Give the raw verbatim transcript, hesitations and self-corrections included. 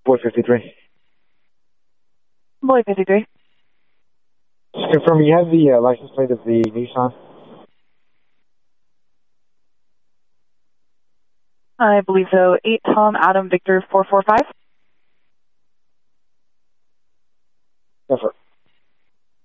Boy fifty-three. Boy fifty-three. Just confirm you have the uh, license plate of the Nissan. I believe so. eight Tom Adam Victor four four five. Effort.